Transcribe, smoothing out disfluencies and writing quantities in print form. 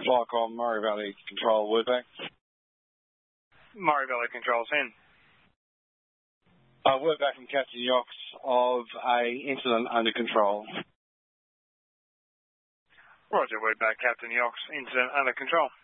Flycom, Murray Valley Control, wordback. Murray Valley Control's in. Wordback from Captain Yox of a incident under control. Roger, wordback Captain Yox, incident under control.